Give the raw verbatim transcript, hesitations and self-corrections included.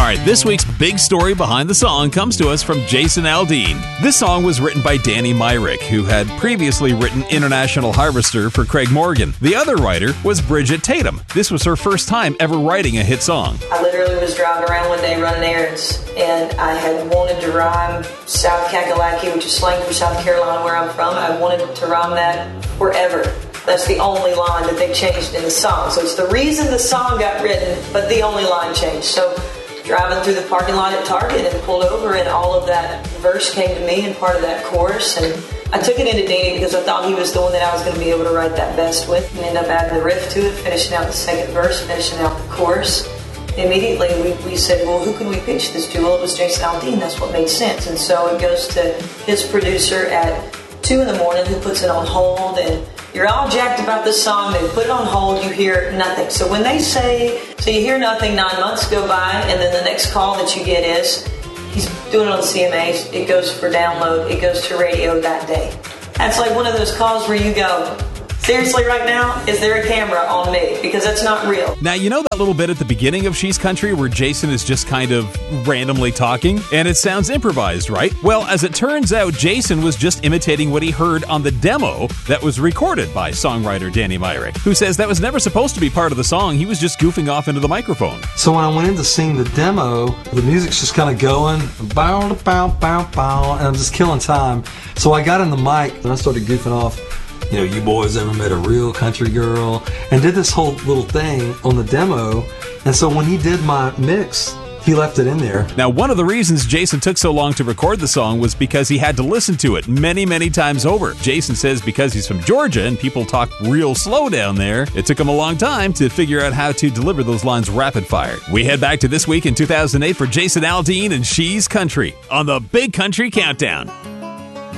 right, this week's big story behind the song comes to us from Jason Aldean. This song was written by Danny Myrick, who had previously written International Harvester for Craig Morgan. The other writer was Bridget Tatum. This was her first time ever writing a hit song. I literally was driving around one day running errands, and I had wanted to rhyme South Kakalaki, which is slang for South Carolina, where I'm from. I wanted to rhyme that forever. That's the only line that they changed in the song. So it's the reason the song got written, but the only line changed. So driving through the parking lot at Target and pulled over, and all of that verse came to me and part of that chorus. And I took it into Danny because I thought he was the one that I was going to be able to write that best with. And ended up adding the riff to it, finishing out the second verse, finishing out the chorus. Immediately we, we said, well, who can we pitch this to? Well, it was Jason Aldean. That's what made sense. And so it goes to his producer at two in the morning, who puts it on hold, and you're all jacked about this song. They put it on hold. You hear nothing. So when they say, so you hear nothing, nine months go by, and then the next call that you get is, he's doing it on C M As. It goes for download. It goes to radio that day. That's like one of those calls where you go, seriously right now, is there a camera on me? Because that's not real. Now, you know that little bit at the beginning of She's Country where Jason is just kind of randomly talking? And it sounds improvised, right? Well, as it turns out, Jason was just imitating what he heard on the demo that was recorded by songwriter Danny Myrick, who says that was never supposed to be part of the song. He was just goofing off into the microphone. So when I went in to sing the demo, the music's just kind of going, bow, bow, bow, bow, and I'm just killing time. So I got in the mic and I started goofing off. You know, you boys ever met a real country girl? And did this whole little thing on the demo. And so when he did my mix, he left it in there. Now, one of the reasons Jason took so long to record the song was because he had to listen to it many, many times over. Jason says because he's from Georgia and people talk real slow down there, it took him a long time to figure out how to deliver those lines rapid fire. We head back to this week in two thousand eight for Jason Aldean and She's Country on the Big Country Countdown.